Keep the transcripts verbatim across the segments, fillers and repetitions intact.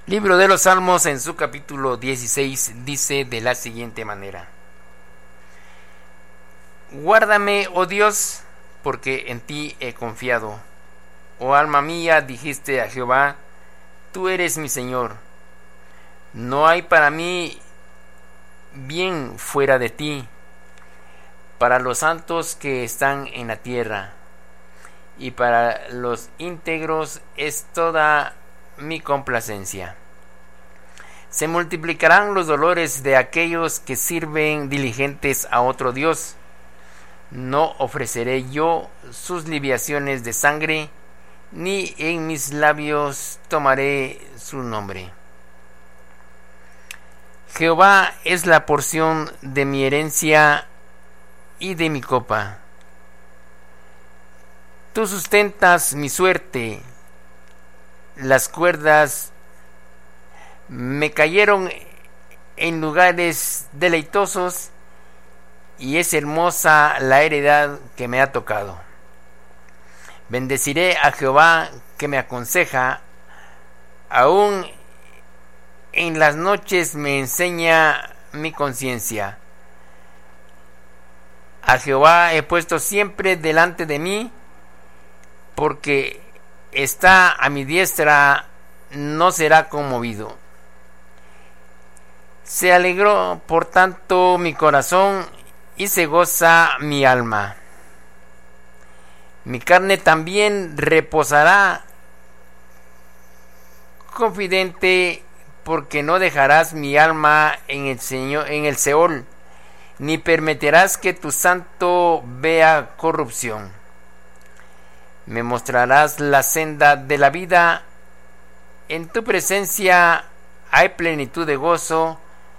Libro de los Salmos, en su capítulo dieciséis, dice de la siguiente manera: Guárdame, oh Dios, porque en ti he confiado. Oh alma mía, dijiste a Jehová, tú eres mi Señor. No hay para mí bien fuera de ti, para los santos que están en la tierra, y para los íntegros es toda mi complacencia. Se multiplicarán los dolores de aquellos que sirven diligentes a otro Dios. No ofreceré yo sus libaciones de sangre, ni en mis labios tomaré su nombre. Jehová es la porción de mi herencia y de mi copa. Tú sustentas mi suerte. Las cuerdas me cayeron en lugares deleitosos, y es hermosa la heredad que me ha tocado. Bendeciré a Jehová que me aconseja, aún en las noches me enseña mi conciencia. A Jehová he puesto siempre delante de mí, porque está a mi diestra, no será conmovido. Se alegró por tanto mi corazón, y se goza mi alma. Mi carne también reposará confidente, porque no dejarás mi alma en el Señor, en el Seol, ni permitirás que tu santo vea corrupción. Me mostrarás la senda de la vida. En tu presencia hay plenitud de gozo,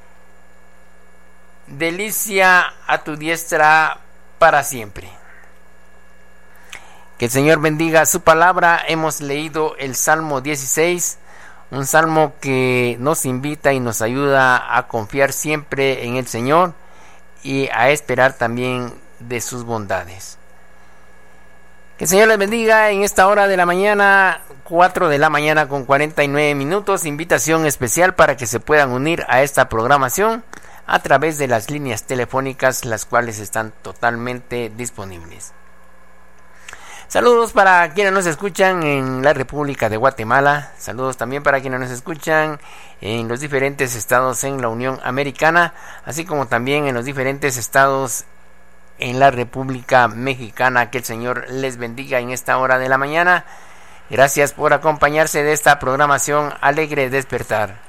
delicia a tu diestra para siempre. Que el Señor bendiga su palabra. Hemos leído el Salmo dieciséis, un salmo que nos invita y nos ayuda a confiar siempre en el Señor y a esperar también de sus bondades. Que el Señor les bendiga en esta hora de la mañana, cuatro de la mañana con cuarenta y nueve minutos. Invitación especial para que se puedan unir a esta programación a través de las líneas telefónicas, las cuales están totalmente disponibles. Saludos para quienes nos escuchan en la República de Guatemala. Saludos también para quienes nos escuchan en los diferentes estados en la Unión Americana, así como también en los diferentes estados en la República Mexicana. Que el Señor les bendiga en esta hora de la mañana. Gracias por acompañarse de esta programación Alegre Despertar.